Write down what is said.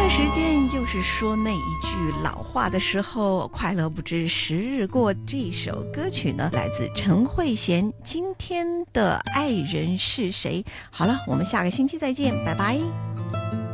时间就是说那一句老话的时候，快乐不知时日过。这首歌曲呢，来自陈慧娴，《今天的爱人是谁》。好了，我们下个星期再见，拜拜。